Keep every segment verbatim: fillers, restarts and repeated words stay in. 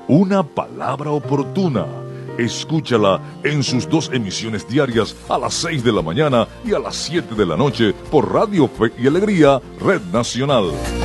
Una palabra oportuna. Escúchala en sus dos emisiones diarias a las seis de la mañana y a las siete de la noche por Radio Fe y Alegría, Red Nacional.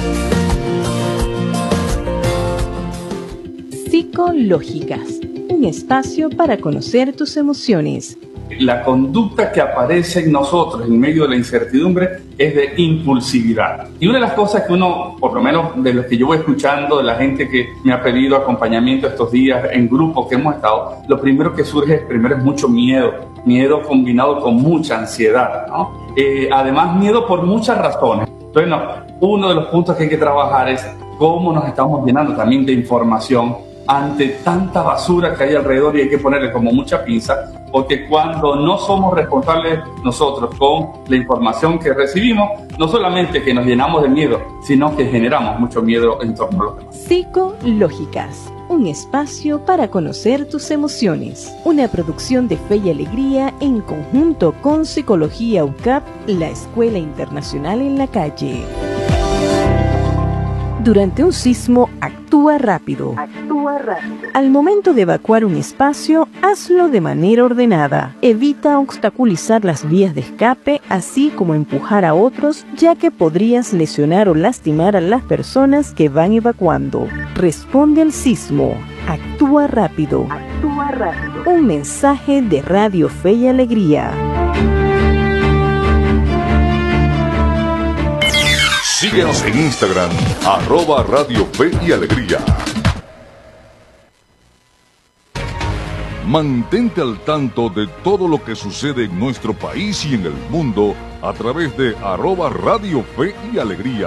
Psicológicas, un espacio para conocer tus emociones. La conducta que aparece en nosotros en medio de la incertidumbre es de impulsividad. Y una de las cosas que uno, por lo menos de lo que yo voy escuchando, de la gente que me ha pedido acompañamiento estos días en grupos que hemos estado, lo primero que surge es, primero es mucho miedo, miedo combinado con mucha ansiedad, ¿no? Eh, además, miedo por muchas razones. Entonces, no, uno de los puntos que hay que trabajar es cómo nos estamos llenando también de información ante tanta basura que hay alrededor, y hay que ponerle como mucha pinza, porque cuando no somos responsables nosotros con la información que recibimos, no solamente que nos llenamos de miedo, sino que generamos mucho miedo en torno a los demás. Psicológicas, un espacio para conocer tus emociones. Una producción de Fe y Alegría en conjunto con Psicología U C A P, la Escuela Internacional en la Calle. Durante un sismo, actúa rápido. Actúa rápido. Al momento de evacuar un espacio, hazlo de manera ordenada. Evita obstaculizar las vías de escape, así como empujar a otros, ya que podrías lesionar o lastimar a las personas que van evacuando. Responde al sismo. Actúa rápido. Actúa rápido. Un mensaje de Radio Fe y Alegría. Síguenos en Instagram, arroba Radio Fe y Alegría. Mantente al tanto de todo lo que sucede en nuestro país y en el mundo a través de arroba Radio Fe y Alegría.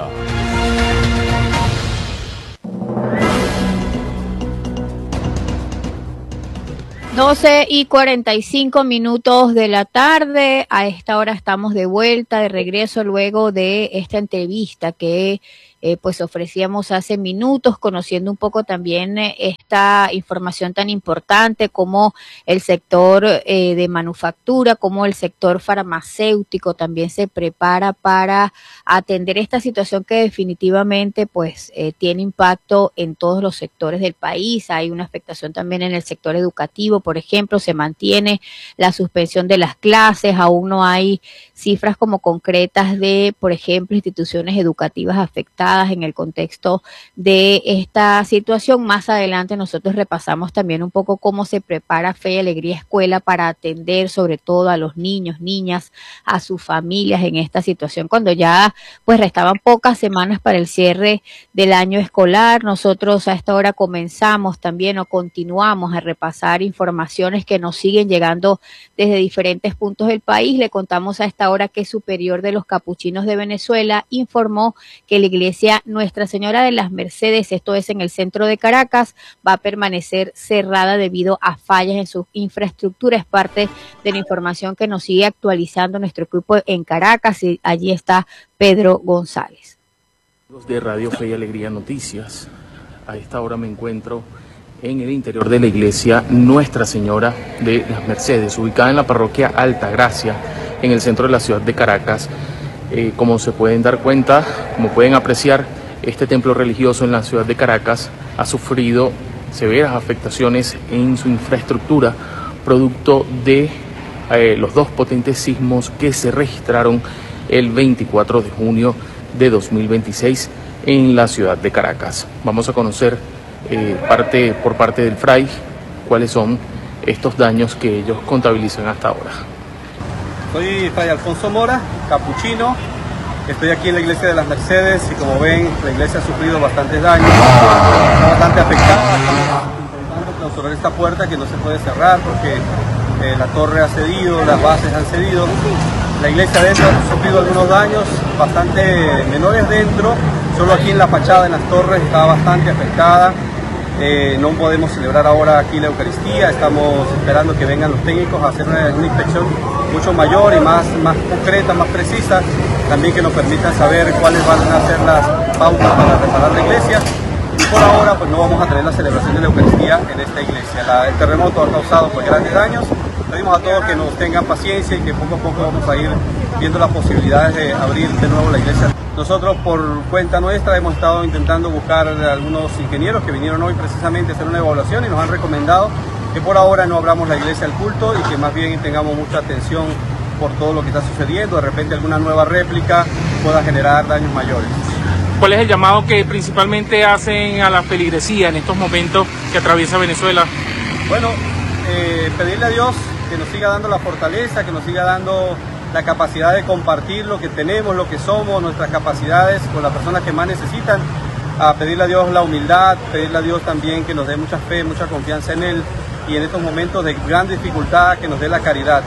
doce y cuarenta y cinco minutos de la tarde. A esta hora estamos de vuelta, de regreso luego de esta entrevista que eh, pues ofrecíamos hace minutos, conociendo un poco también eh, esta información tan importante como el sector eh, de manufactura, como el sector farmacéutico también se prepara para atender esta situación que definitivamente pues eh, tiene impacto en todos los sectores del país. Hay una afectación también en el sector educativo, por ejemplo, se mantiene la suspensión de las clases, aún no hay cifras como concretas de, por ejemplo, instituciones educativas afectadas en el contexto de esta situación. Más adelante nosotros repasamos también un poco cómo se prepara Fe y Alegría Escuela para atender sobre todo a los niños, niñas, a sus familias en esta situación, cuando ya pues restaban pocas semanas para el cierre del año escolar. Nosotros a esta hora comenzamos también o continuamos a repasar informaciones que nos siguen llegando desde diferentes puntos del país. Le contamos a esta hora que Superior de los Capuchinos de Venezuela informó que la iglesia Nuestra Señora de las Mercedes, esto es en el centro de Caracas, va a permanecer cerrada debido a fallas en su infraestructura. Es parte de la información que nos sigue actualizando nuestro equipo en Caracas, y allí está Pedro González. De Radio Fe y Alegría Noticias, a esta hora me encuentro en el interior de la iglesia Nuestra Señora de las Mercedes, ubicada en la parroquia Altagracia, en el centro de la ciudad de Caracas. Eh, como se pueden dar cuenta, como pueden apreciar, este templo religioso en la ciudad de Caracas ha sufrido severas afectaciones en su infraestructura, producto de eh, los dos potentes sismos que se registraron el veinticuatro de junio de dos mil veintiséis en la ciudad de Caracas. Vamos a conocer eh, parte por parte del F R A I cuáles son estos daños que ellos contabilizan hasta ahora. Soy Fray Alfonso Mora, capuchino. Estoy aquí en la iglesia de las Mercedes y como ven, la iglesia ha sufrido bastantes daños, está bastante afectada. Estamos intentando clausurar esta puerta que no se puede cerrar porque eh, la torre ha cedido, las bases han cedido. La iglesia adentro ha sufrido algunos daños bastante menores dentro, solo aquí en la fachada, en las torres, está bastante afectada. Eh, no podemos celebrar ahora aquí la Eucaristía, estamos esperando que vengan los técnicos a hacer una, una inspección mucho mayor y más, más concreta, más precisa, también que nos permitan saber cuáles van a ser las pautas para reparar la iglesia. Y por ahora pues no vamos a tener la celebración de la Eucaristía en esta iglesia. La, el terremoto ha causado pues grandes daños, pedimos a todos que nos tengan paciencia y que poco a poco vamos a ir viendo las posibilidades de abrir de nuevo la iglesia. Nosotros por cuenta nuestra hemos estado intentando buscar a algunos ingenieros que vinieron hoy precisamente a hacer una evaluación y nos han recomendado que por ahora no abramos la iglesia al culto y que más bien tengamos mucha atención por todo lo que está sucediendo. De repente alguna nueva réplica pueda generar daños mayores. ¿Cuál es el llamado que principalmente hacen a la feligresía en estos momentos que atraviesa Venezuela? Bueno, eh, pedirle a Dios que nos siga dando la fortaleza, que nos siga dando la capacidad de compartir lo que tenemos, lo que somos, nuestras capacidades con las personas que más necesitan. A pedirle a Dios la humildad, pedirle a Dios también que nos dé mucha fe, mucha confianza en Él y en estos momentos de gran dificultad que nos dé la caridad.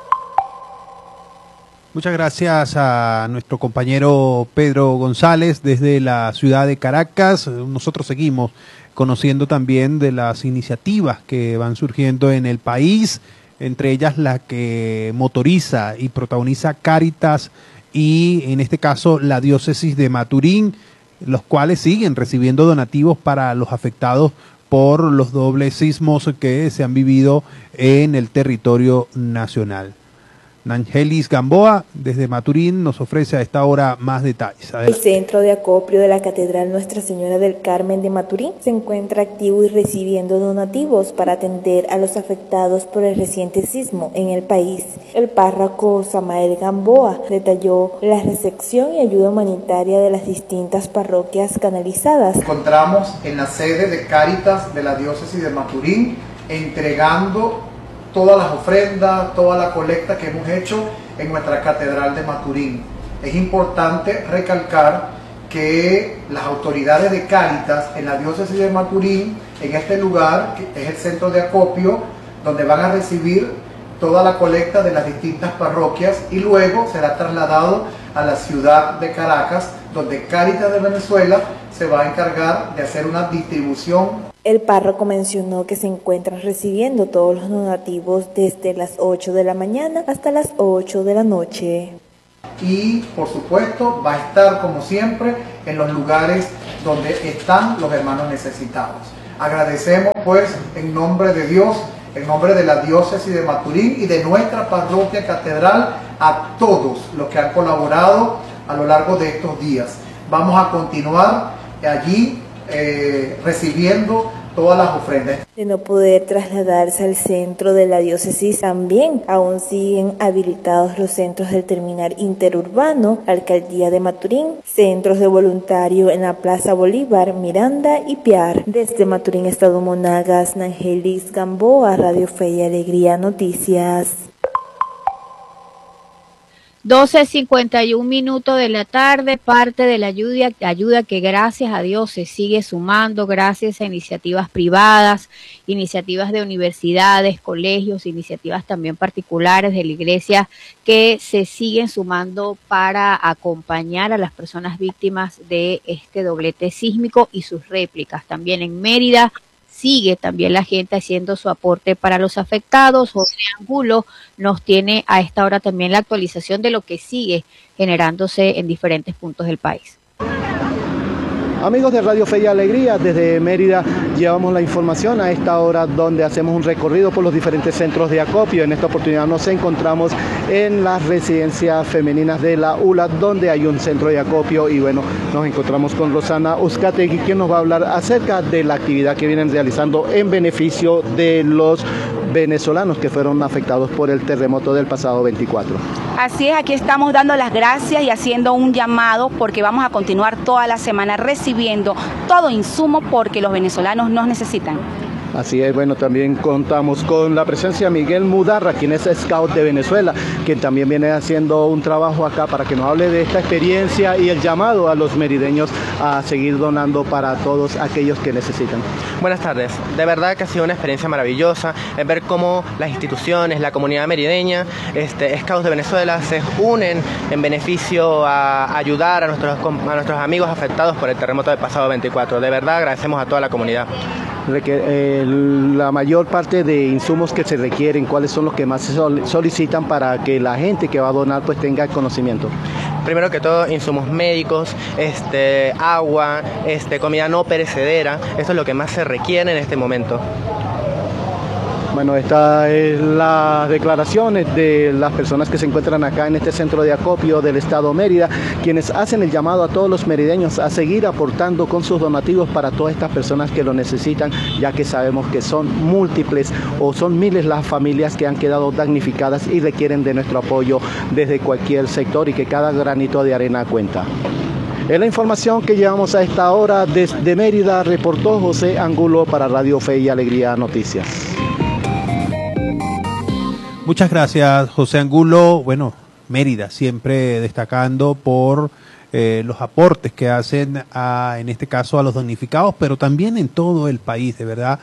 Muchas gracias a nuestro compañero Pedro González desde la ciudad de Caracas. Nosotros seguimos conociendo también de las iniciativas que van surgiendo en el país, entre ellas la que motoriza y protagoniza Cáritas y en este caso la diócesis de Maturín, los cuales siguen recibiendo donativos para los afectados por los dobles sismos que se han vivido en el territorio nacional. Nangelis Gamboa, desde Maturín, nos ofrece a esta hora más detalles. Adelante. El centro de acopio de la Catedral Nuestra Señora del Carmen de Maturín se encuentra activo y recibiendo donativos para atender a los afectados por el reciente sismo en el país. El párroco Samael Gamboa detalló la recepción y ayuda humanitaria de las distintas parroquias canalizadas. Nos encontramos en la sede de Cáritas de la diócesis de Maturín entregando todas las ofrendas, toda la colecta que hemos hecho en nuestra Catedral de Maturín. Es importante recalcar que las autoridades de Cáritas en la diócesis de Maturín, en este lugar, que es el centro de acopio, donde van a recibir toda la colecta de las distintas parroquias y luego será trasladado a la ciudad de Caracas, donde Cáritas de Venezuela se va a encargar de hacer una distribución. El párroco mencionó que se encuentran recibiendo todos los donativos desde las ocho de la mañana hasta las ocho de la noche. Y por supuesto va a estar como siempre en los lugares donde están los hermanos necesitados. Agradecemos pues en nombre de Dios, en nombre de la diócesis de Maturín y de nuestra parroquia catedral a todos los que han colaborado a lo largo de estos días. Vamos a continuar allí eh, recibiendo todas las ofrendas. De no poder trasladarse al centro de la diócesis, también aún siguen habilitados los centros del terminal interurbano, Alcaldía de Maturín, centros de voluntarios en la Plaza Bolívar, Miranda y Piar. Desde Maturín, Estado Monagas, Nangelis Gamboa, Radio Fe y Alegría Noticias. doce cincuenta y un minutos de la tarde, parte de la ayuda, ayuda que gracias a Dios se sigue sumando gracias a iniciativas privadas, iniciativas de universidades, colegios, iniciativas también particulares de la iglesia que se siguen sumando para acompañar a las personas víctimas de este doblete sísmico y sus réplicas. También en Mérida sigue también la gente haciendo su aporte para los afectados. José Angulo nos tiene a esta hora también la actualización de lo que sigue generándose en diferentes puntos del país. Amigos de Radio Fe y Alegría, desde Mérida llevamos la información a esta hora donde hacemos un recorrido por los diferentes centros de acopio. En esta oportunidad nos encontramos en las residencias femeninas de la U L A, donde hay un centro de acopio y bueno, nos encontramos con Rosana Uzcategui, quien nos va a hablar acerca de la actividad que vienen realizando en beneficio de los venezolanos que fueron afectados por el terremoto del pasado veinticuatro. Así es, aquí estamos dando las gracias y haciendo un llamado porque vamos a continuar toda la semana recibiendo todo insumo porque los venezolanos nos necesitan. Así es, bueno, también contamos con la presencia de Miguel Mudarra, quien es scout de Venezuela, quien también viene haciendo un trabajo acá para que nos hable de esta experiencia y el llamado a los merideños a seguir donando para todos aquellos que necesitan. Buenas tardes, de verdad que ha sido una experiencia maravillosa el ver cómo las instituciones, la comunidad merideña, este, Scouts de Venezuela se unen en beneficio a ayudar a nuestros, a nuestros amigos afectados por el terremoto del pasado veinticuatro. De verdad agradecemos a toda la comunidad. La mayor parte de insumos que se requieren, ¿cuáles son los que más se solicitan para que la gente que va a donar pues tenga conocimiento? Primero que todo, insumos médicos, este, agua, este, comida no perecedera. Eso es lo que más se requiere en este momento. Bueno, estas es las declaraciones de las personas que se encuentran acá en este centro de acopio del estado Mérida, quienes hacen el llamado a todos los merideños a seguir aportando con sus donativos para todas estas personas que lo necesitan, ya que sabemos que son múltiples o son miles las familias que han quedado damnificadas y requieren de nuestro apoyo desde cualquier sector y que cada granito de arena cuenta. Es la información que llevamos a esta hora desde Mérida, reportó José Angulo para Radio Fe y Alegría Noticias. Muchas gracias, José Angulo. Bueno, Mérida siempre destacando por eh, los aportes que hacen, a, en este caso, a los damnificados, pero también en todo el país, de verdad.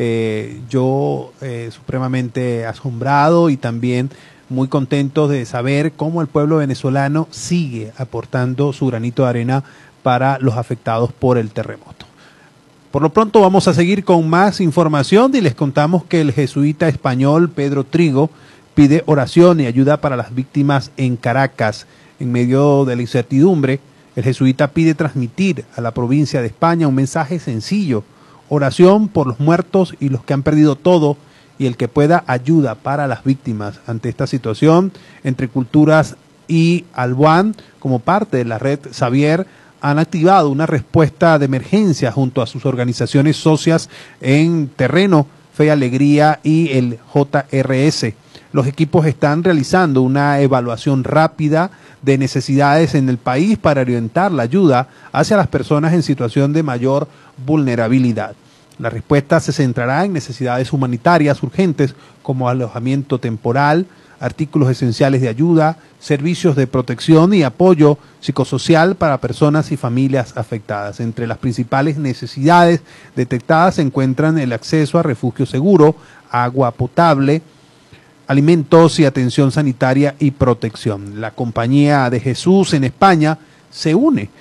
Eh, yo eh, supremamente asombrado y también muy contento de saber cómo el pueblo venezolano sigue aportando su granito de arena para los afectados por el terremoto. Por lo pronto vamos a seguir con más información y les contamos que el jesuita español Pedro Trigo pide oración y ayuda para las víctimas en Caracas. En medio de la incertidumbre, el jesuita pide transmitir a la provincia de España un mensaje sencillo: oración por los muertos y los que han perdido todo, y el que pueda ayuda para las víctimas. Ante esta situación, Entre Culturas y Albuán, como parte de la red Xavier, han activado una respuesta de emergencia junto a sus organizaciones socias en Terreno, Fe y Alegría y el J R S. Los equipos están realizando una evaluación rápida de necesidades en el país para orientar la ayuda hacia las personas en situación de mayor vulnerabilidad. La respuesta se centrará en necesidades humanitarias urgentes como alojamiento temporal, artículos esenciales de ayuda, servicios de protección y apoyo psicosocial para personas y familias afectadas. Entre las principales necesidades detectadas se encuentran el acceso a refugio seguro, agua potable, alimentos y atención sanitaria y protección. La Compañía de Jesús en España se une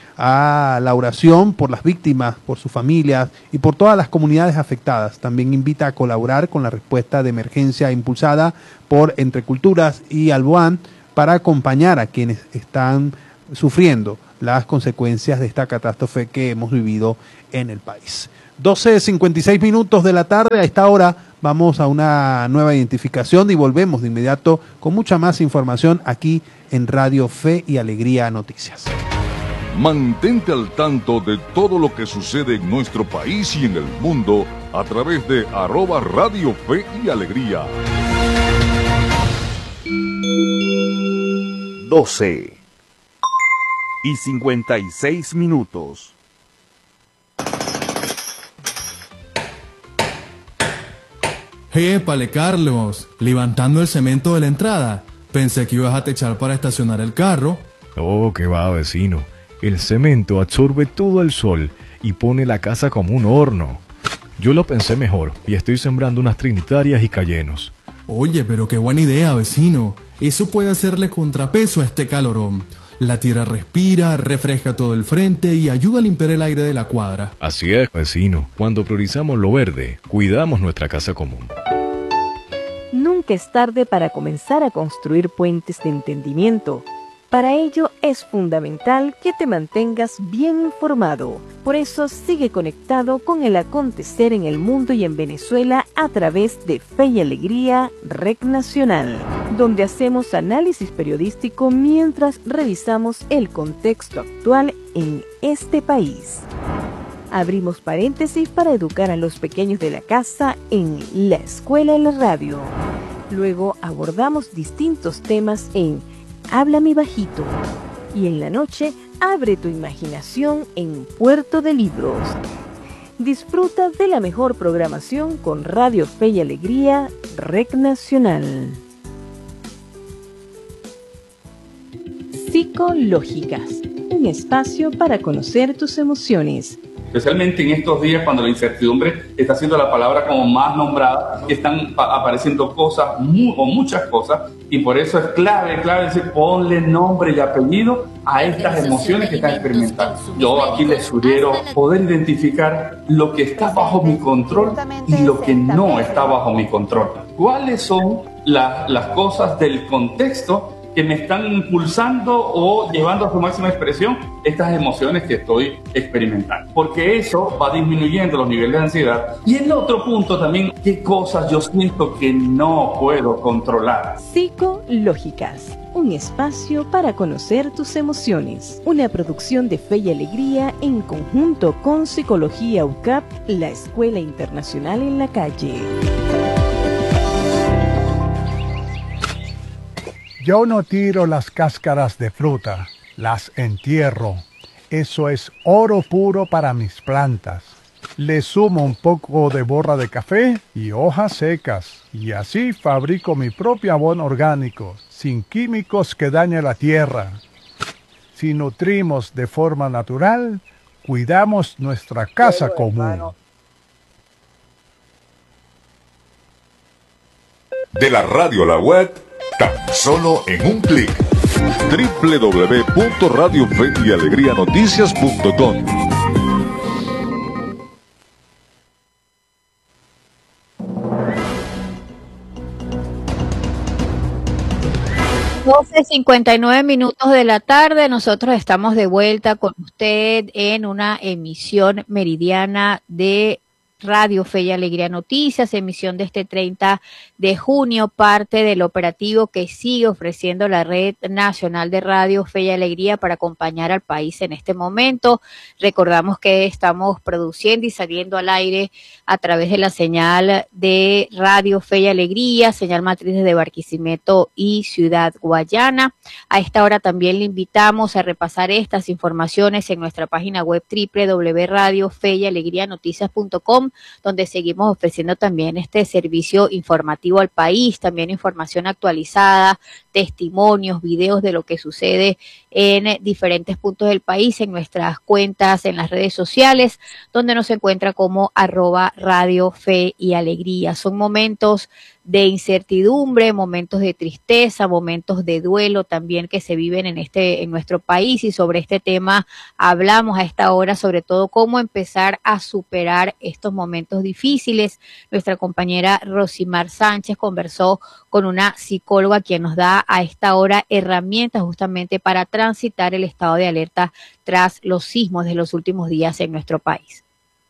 a la oración por las víctimas, por sus familias y por todas las comunidades afectadas. También invita a colaborar con la respuesta de emergencia impulsada por Entre Culturas y Albuán para acompañar a quienes están sufriendo las consecuencias de esta catástrofe que hemos vivido en el país. doce cincuenta y seis minutos de la tarde, a esta hora vamos a una nueva identificación y volvemos de inmediato con mucha más información aquí en Radio Fe y Alegría Noticias. Mantente al tanto de todo lo que sucede en nuestro país y en el mundo a través de arroba Radio Fe y Alegría. doce y cincuenta y seis minutos. Épale, Carlos, levantando el cemento de la entrada. Pensé que ibas a techar para estacionar el carro. Oh, qué va, vecino. El cemento absorbe todo el sol y pone la casa como un horno. Yo lo pensé mejor y estoy sembrando unas trinitarias y cayenos. Oye, pero qué buena idea, vecino. Eso puede hacerle contrapeso a este calorón. La tierra respira, refresca todo el frente y ayuda a limpiar el aire de la cuadra. Así es, vecino. Cuando priorizamos lo verde, cuidamos nuestra casa común. Nunca es tarde para comenzar a construir puentes de entendimiento. Para ello es fundamental que te mantengas bien informado. Por eso sigue conectado con el acontecer en el mundo y en Venezuela a través de Fe y Alegría Red Nacional, donde hacemos análisis periodístico mientras revisamos el contexto actual en este país. Abrimos paréntesis para educar a los pequeños de la casa en La Escuela en la Radio. Luego abordamos distintos temas en Háblame Bajito. Y en la noche, abre tu imaginación en Puerto de Libros. Disfruta de la mejor programación con Radio Fe y Alegría Red Nacional. Psicológicas, un espacio para conocer tus emociones. Especialmente en estos días cuando la incertidumbre está siendo la palabra como más nombrada, y están apareciendo cosas muy, o muchas cosas, y por eso es clave, clave decir, ponle nombre y apellido a estas emociones que están experimentando. Yo aquí les sugiero poder identificar lo que está bajo mi control y lo que no está bajo mi control. ¿Cuáles son la, las cosas del contexto que me están impulsando o llevando a su máxima expresión estas emociones que estoy experimentando. Porque eso va disminuyendo los niveles de ansiedad. Y el otro punto también, qué cosas yo siento que no puedo controlar. Psicológicas. Un espacio para conocer tus emociones. Una producción de Fe y Alegría en conjunto con Psicología U C A P, la Escuela Internacional en la Calle. Yo no tiro las cáscaras de fruta, las entierro. Eso es oro puro para mis plantas. Le sumo un poco de borra de café y hojas secas, y así fabrico mi propio abono orgánico, sin químicos que dañen la tierra. Si nutrimos de forma natural, cuidamos nuestra casa común. De la radio a la web, tan solo en un clic. doble u doble u doble u punto radio fe y alegría noticias punto com. doce cincuenta y nueve minutos de la tarde, nosotros estamos de vuelta con usted en una emisión meridiana de Radio Fe y Alegría Noticias, emisión de este treinta de junio, parte del operativo que sigue ofreciendo la Red Nacional de Radio Fe y Alegría para acompañar al país en este momento. Recordamos que estamos produciendo y saliendo al aire a través de la señal de Radio Fe y Alegría, señal matriz desde Barquisimeto y Ciudad Guayana. A esta hora también le invitamos a repasar estas informaciones en nuestra página web doble u doble u doble u punto radio fe y alegría noticias punto com, donde seguimos ofreciendo también este servicio informativo al país, también información actualizada, testimonios, videos de lo que sucede en diferentes puntos del país, en nuestras cuentas, en las redes sociales, donde nos encuentra como arroba Radio Fe y Alegría. Son momentos de incertidumbre, momentos de tristeza, momentos de duelo también que se viven en este, en nuestro país, y sobre este tema hablamos a esta hora, sobre todo cómo empezar a superar estos momentos difíciles. Nuestra compañera Rosimar Sánchez conversó con una psicóloga quien nos da a esta hora herramientas justamente para transitar el estado de alerta tras los sismos de los últimos días en nuestro país.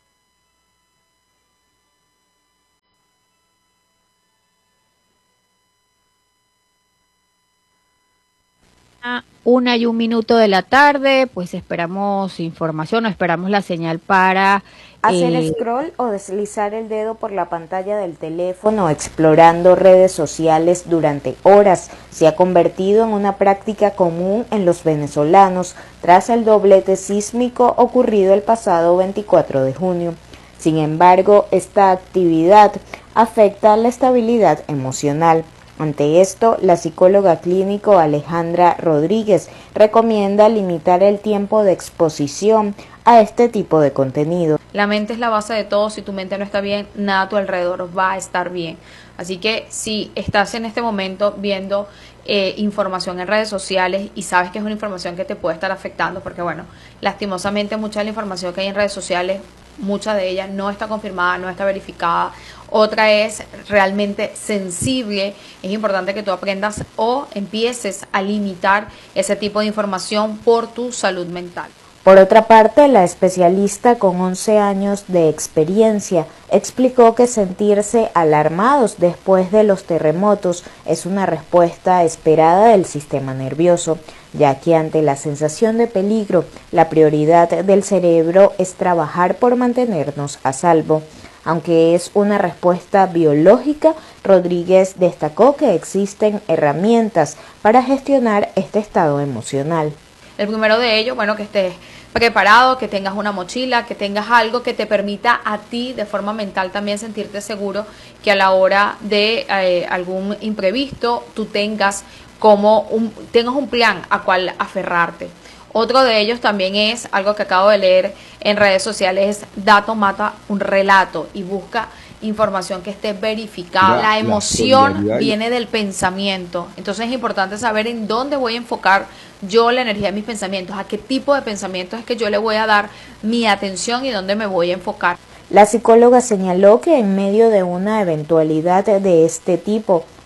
Una y un minuto de la tarde, pues esperamos información, o esperamos la señal para hacer eh, scroll o deslizar el dedo por la pantalla del teléfono explorando redes sociales durante horas se ha convertido en una práctica común en los venezolanos tras el doblete sísmico ocurrido el pasado veinticuatro de junio. Sin embargo, esta actividad afecta la estabilidad emocional. Ante esto, la psicóloga clínico Alejandra Rodríguez recomienda limitar el tiempo de exposición a este tipo de contenido. La mente es la base de todo. Si tu mente no está bien, nada a tu alrededor va a estar bien. Así que si estás en este momento viendo eh, información en redes sociales y sabes que es una información que te puede estar afectando, porque bueno, lastimosamente mucha de la información que hay en redes sociales, mucha de ella no está confirmada, no está verificada. Otra es realmente sensible. Es importante que tú aprendas o empieces a limitar ese tipo de información por tu salud mental. Por otra parte, la especialista con once años de experiencia explicó que sentirse alarmados después de los terremotos es una respuesta esperada del sistema nervioso, ya que ante la sensación de peligro, la prioridad del cerebro es trabajar por mantenernos a salvo. Aunque es una respuesta biológica, Rodríguez destacó que existen herramientas para gestionar este estado emocional. El primero de ellos, bueno, que estés preparado, que tengas una mochila, que tengas algo que te permita a ti de forma mental también sentirte seguro, que a la hora de eh, algún imprevisto tú tengas como un, tengas un plan a cual aferrarte. Otro de ellos también es algo que acabo de leer en redes sociales, es dato mata un relato, y busca información que esté verificada. La, la emoción la viene del pensamiento, entonces es importante saber en dónde voy a enfocar yo la energía de mis pensamientos, a qué tipo de pensamientos es que yo le voy a dar mi atención y dónde me voy a enfocar. La psicóloga señaló que en medio de una eventualidad de este tipo,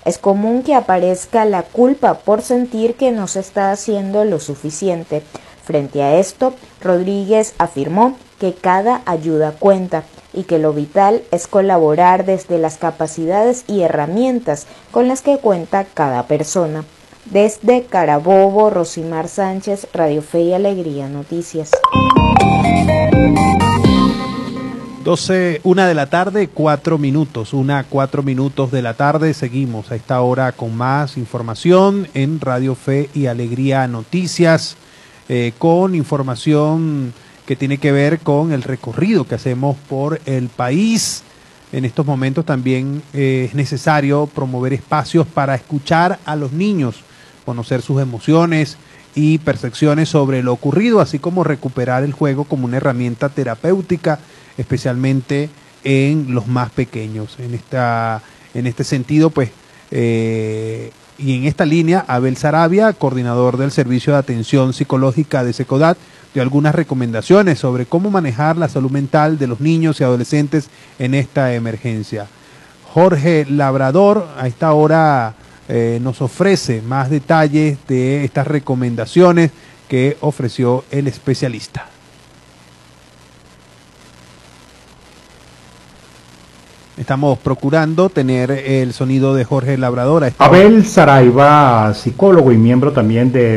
Es común que aparezca la culpa por sentir que no se está haciendo lo suficiente. Frente a esto, Rodríguez afirmó que cada ayuda cuenta y que lo vital es colaborar desde las capacidades y herramientas con las que cuenta cada persona. Desde Carabobo, Rosimar Sánchez, Radio Fe y Alegría Noticias. doce, una de la tarde, cuatro minutos, una, cuatro minutos de la tarde. Seguimos a esta hora con más información en Radio Fe y Alegría Noticias, eh, con información que tiene que ver con el recorrido que hacemos por el país. En estos momentos también eh, es necesario promover espacios para escuchar a los niños, conocer sus emociones y percepciones sobre lo ocurrido, así como recuperar el juego como una herramienta terapéutica, especialmente en los más pequeños. En esta, en este sentido, pues, eh, y en esta línea, Abel Sarabia, coordinador del Servicio de Atención Psicológica de SECODAT, dio algunas recomendaciones sobre cómo manejar la salud mental de los niños y adolescentes en esta emergencia. Jorge Labrador, a esta hora, eh, nos ofrece más detalles de estas recomendaciones que ofreció el especialista. Estamos procurando tener el sonido de Jorge Labrador. Abel Saraiva, psicólogo y miembro también de...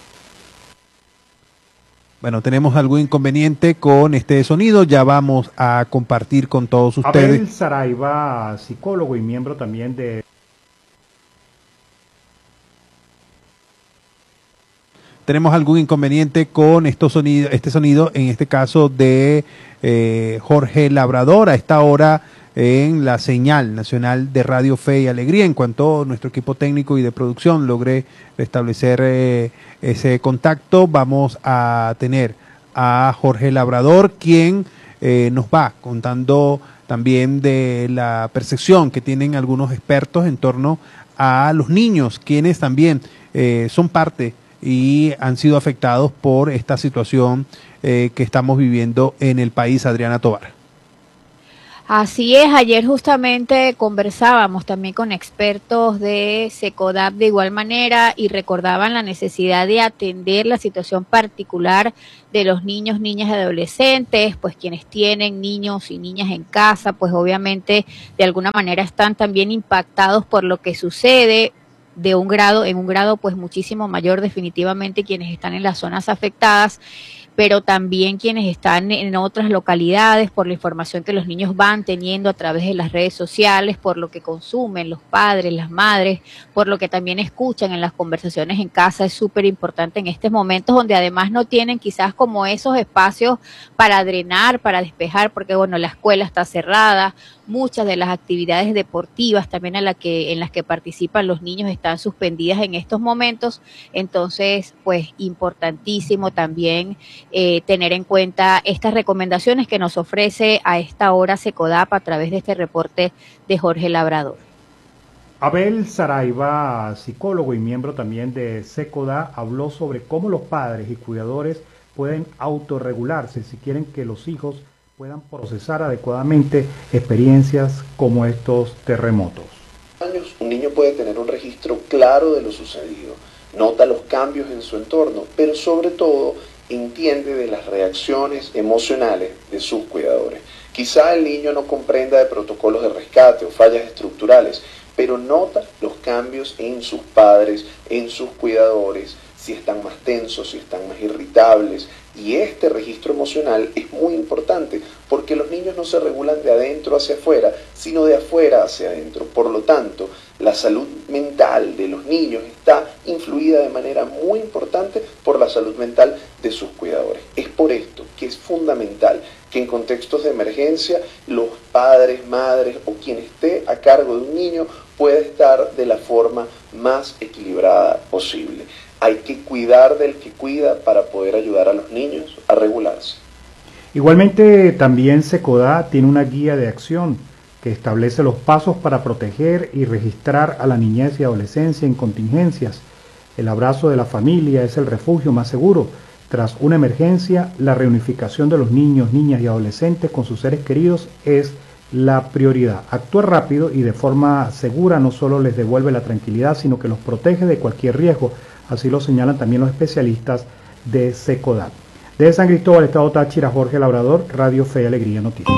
Bueno, tenemos algún inconveniente con este sonido, ya vamos a compartir con todos ustedes. Abel Saraiva, psicólogo y miembro también de... Tenemos algún inconveniente con estos sonido, este sonido, en este caso de eh, Jorge Labrador, a esta hora en la señal nacional de Radio Fe y Alegría. En cuanto a nuestro equipo técnico y de producción logré restablecer eh, ese contacto, vamos a tener a Jorge Labrador, quien eh, nos va contando también de la percepción que tienen algunos expertos en torno a los niños, quienes también eh, son parte y han sido afectados por esta situación eh, que estamos viviendo en el país. Adriana Tobar. Así es, ayer justamente conversábamos también con expertos de SECODAP de igual manera y recordaban la necesidad de atender la situación particular de los niños, niñas y adolescentes, pues quienes tienen niños y niñas en casa, pues obviamente de alguna manera están también impactados por lo que sucede de un grado, en un grado pues muchísimo mayor definitivamente quienes están en las zonas afectadas, pero también quienes están en otras localidades por la información que los niños van teniendo a través de las redes sociales, por lo que consumen los padres, las madres, por lo que también escuchan en las conversaciones en casa. Es súper importante en estos momentos donde además no tienen quizás como esos espacios para drenar, para despejar, porque bueno, la escuela está cerrada, muchas de las actividades deportivas también en, la que, en las que participan los niños están suspendidas en estos momentos, entonces pues importantísimo también eh, tener en cuenta estas recomendaciones que nos ofrece a esta hora SECODAP a través de este reporte de Jorge Labrador. Abel Saraiva, psicólogo y miembro también de SECODAP, habló sobre cómo los padres y cuidadores pueden autorregularse si quieren que los hijos puedan procesar adecuadamente experiencias como estos terremotos. Un niño puede tener un registro claro de lo sucedido, nota los cambios en su entorno, pero sobre todo entiende de las reacciones emocionales de sus cuidadores. Quizá el niño no comprenda de protocolos de rescate o fallas estructurales, pero nota los cambios en sus padres, en sus cuidadores, si están más tensos, si están más irritables. Y este registro emocional es muy importante porque los niños no se regulan de adentro hacia afuera, sino de afuera hacia adentro. Por lo tanto, la salud mental de los niños está influida de manera muy importante por la salud mental de sus cuidadores. Es por esto que es fundamental que en contextos de emergencia los padres, madres o quien esté a cargo de un niño pueda estar de la forma más equilibrada posible. Hay que cuidar del que cuida para poder ayudar a los niños a regularse. Igualmente, también SECODAP tiene una guía de acción que establece los pasos para proteger y registrar a la niñez y adolescencia en contingencias. El abrazo de la familia es el refugio más seguro. Tras una emergencia, la reunificación de los niños, niñas y adolescentes con sus seres queridos es la prioridad. Actúa rápido y de forma segura no solo les devuelve la tranquilidad, sino que los protege de cualquier riesgo. Así lo señalan también los especialistas de Secodat. De San Cristóbal, Estado Táchira, Jorge Labrador, Radio Fe y Alegría Noticias.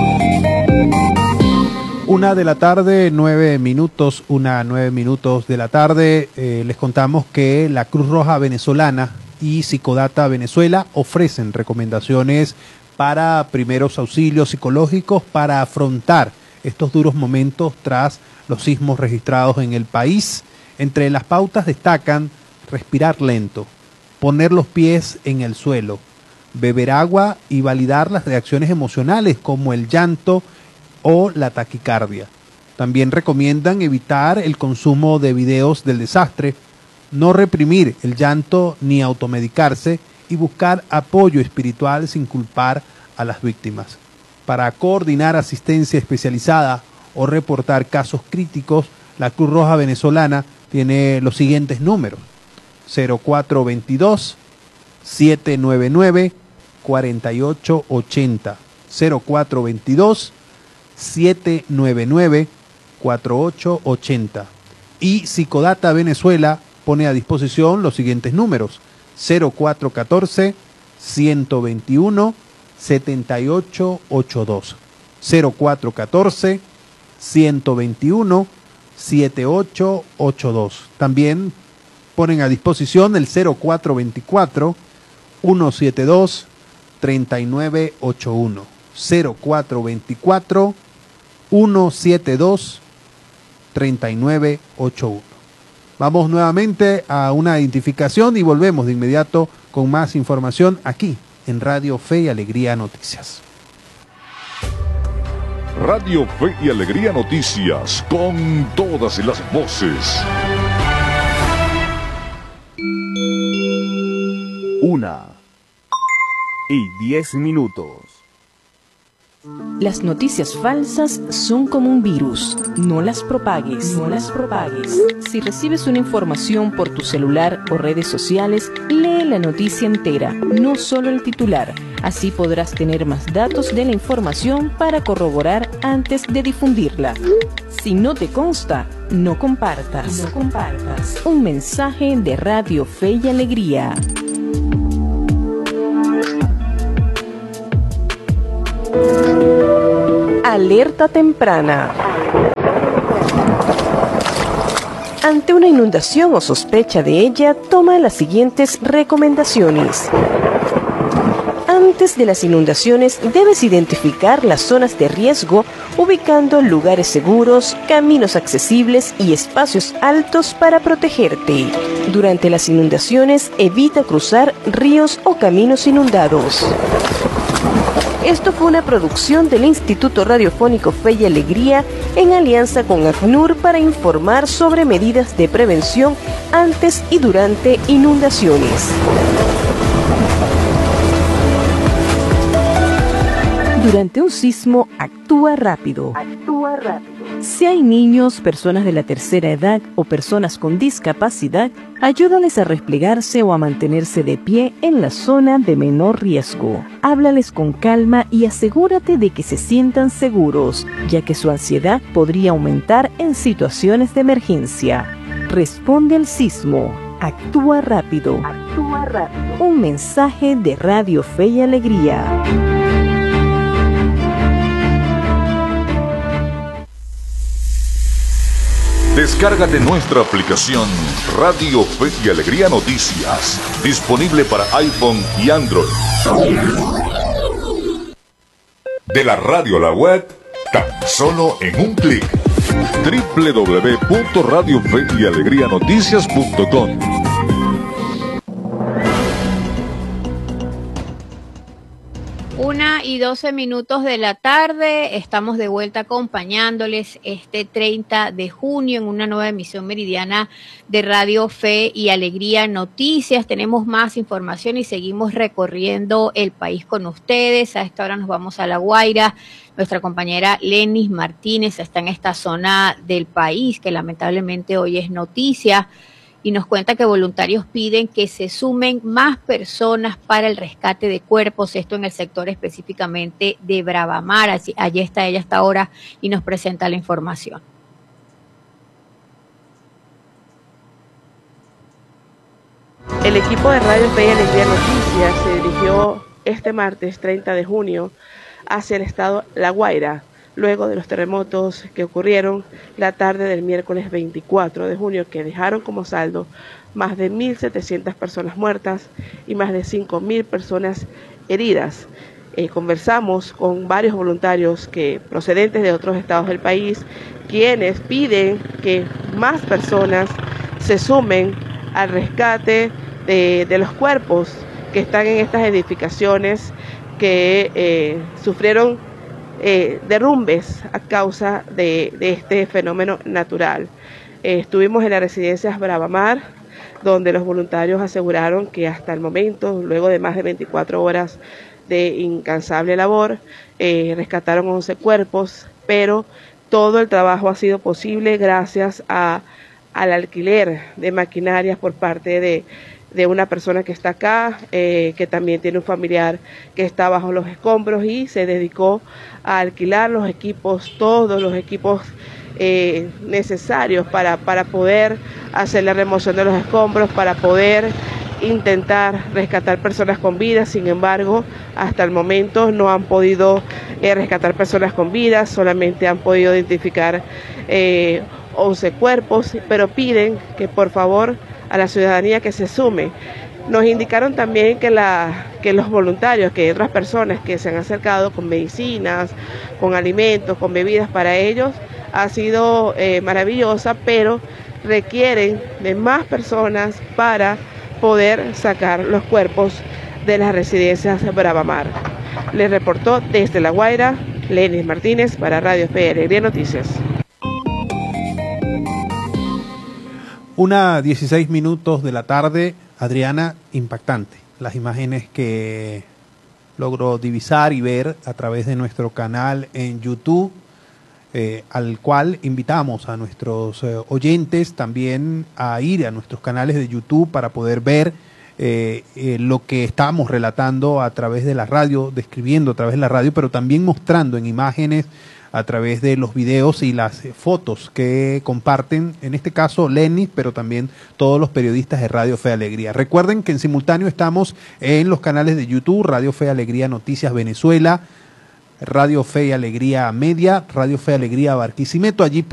Una de la tarde, nueve minutos, una nueve minutos de la tarde. Eh, les contamos que la Cruz Roja Venezolana y Psicodata Venezuela ofrecen recomendaciones para primeros auxilios psicológicos para afrontar estos duros momentos tras los sismos registrados en el país. Entre las pautas destacan respirar lento, poner los pies en el suelo, beber agua y validar las reacciones emocionales como el llanto o la taquicardia. También recomiendan evitar el consumo de videos del desastre, no reprimir el llanto ni automedicarse y buscar apoyo espiritual sin culpar a las víctimas. Para coordinar asistencia especializada o reportar casos críticos, la Cruz Roja Venezolana tiene los siguientes números: cero cuatro veintidós, siete nueve nueve, cuatro ocho ocho cero, cero cuatro veintidós, siete nueve nueve, cuatro ocho ocho cero. Y Psicodata Venezuela pone a disposición los siguientes números: cero cuatro catorce, ciento veintiuno, setenta y ocho ochenta y dos, cero cuatro catorce, ciento veintiuno, setenta y ocho ochenta y dos. También ponen a disposición el cero cuatro veinticuatro, ciento setenta y dos, treinta y nueve ochenta y uno, cero cuatro veinticuatro, ciento setenta y dos, treinta y nueve ochenta y uno. Vamos nuevamente a una identificación y volvemos de inmediato con más información aquí en Radio Fe y Alegría Noticias. Radio Fe y Alegría Noticias, con todas las voces. Una y diez minutos. Las noticias falsas son como un virus. No las propagues. No las propagues. Si recibes una información por tu celular o redes sociales, lee la noticia entera, no solo el titular. Así podrás tener más datos de la información para corroborar antes de difundirla. Si no te consta, no compartas. No compartas. Un mensaje de Radio Fe y Alegría. Alerta temprana. Ante una inundación o sospecha de ella, toma las siguientes recomendaciones. Antes de las inundaciones, debes identificar las zonas de riesgo, ubicando lugares seguros, caminos accesibles y espacios altos para protegerte. Durante las inundaciones, evita cruzar ríos o caminos inundados. Esto fue una producción del Instituto Radiofónico Fe y Alegría en alianza con ACNUR para informar sobre medidas de prevención antes y durante inundaciones. Durante un sismo, actúa rápido. Actúa rápido. Si hay niños, personas de la tercera edad o personas con discapacidad, ayúdales a replegarse o a mantenerse de pie en la zona de menor riesgo. Háblales con calma y asegúrate de que se sientan seguros, ya que su ansiedad podría aumentar en situaciones de emergencia. Responde al sismo. Actúa rápido. Actúa rápido. Un mensaje de Radio Fe y Alegría. Descárgate nuestra aplicación Radio Fe y Alegría Noticias, disponible para iPhone y Android. De la radio a la web, tan solo en un clic. doble u doble u doble u punto radio fe y alegría noticias punto com. Una y doce minutos de la tarde, estamos de vuelta acompañándoles este treinta de junio en una nueva emisión meridiana de Radio Fe y Alegría Noticias. Tenemos más información y seguimos recorriendo el país con ustedes. A esta hora nos vamos a La Guaira. Nuestra compañera Lenis Martínez está en esta zona del país que lamentablemente hoy es noticia. y nos cuenta que voluntarios piden que se sumen más personas para el rescate de cuerpos, esto en el sector específicamente de Bravamar. Así, allí está ella hasta ahora y nos presenta la información. El equipo de Radio Fe y Alegría Noticias se dirigió este martes treinta de junio hacia el estado La Guaira, luego de los terremotos que ocurrieron la tarde del miércoles veinticuatro de junio, que dejaron como saldo más de mil setecientas personas muertas y más de cinco mil personas heridas. Eh, conversamos con varios voluntarios que procedentes de otros estados del país, quienes piden que más personas se sumen al rescate de, de los cuerpos que están en estas edificaciones que eh, sufrieron eh, derrumbes a causa de, de este fenómeno natural. Eh, estuvimos en la residencia Bravamar, donde los voluntarios aseguraron que hasta el momento, luego de más de veinticuatro horas de incansable labor, eh, rescataron once cuerpos, pero todo el trabajo ha sido posible gracias a, al alquiler de maquinarias por parte de, de una persona que está acá, eh, que también tiene un familiar que está bajo los escombros y se dedicó a alquilar los equipos, todos los equipos eh, necesarios para, para poder hacer la remoción de los escombros, para poder intentar rescatar personas con vida. Sin embargo, hasta el momento no han podido eh, rescatar personas con vida, solamente han podido identificar eh, once cuerpos, pero piden que por favor a la ciudadanía que se sume. Nos indicaron también que, la, que los voluntarios, que otras personas que se han acercado con medicinas, con alimentos, con bebidas para ellos, ha sido eh, maravillosa, pero requieren de más personas para poder sacar los cuerpos de las residencias Bravamar. Les reportó desde La Guaira, Lenis Martínez para Radio Fe y Alegría Noticias. Una dieciséis minutos de la tarde, Adriana, impactante. Las imágenes que logro divisar y ver a través de nuestro canal en YouTube, eh, al cual invitamos a nuestros eh, oyentes también a ir a nuestros canales de YouTube para poder ver eh, eh, lo que estamos relatando a través de la radio, describiendo a través de la radio, pero también mostrando en imágenes a través de los videos y las fotos que comparten, en este caso Lenny, pero también todos los periodistas de Radio Fe y Alegría. Recuerden que en simultáneo estamos en los canales de YouTube, Radio Fe y Alegría Noticias Venezuela, Radio Fe y Alegría Media, Radio Fe y Alegría Barquisimeto. Allí